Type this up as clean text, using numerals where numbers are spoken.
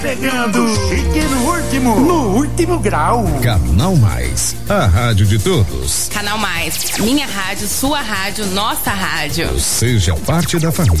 Pegando chique no último grau. Canal Mais, a rádio de todos. Canal Mais, minha rádio, sua rádio, nossa rádio. Seja parte da família.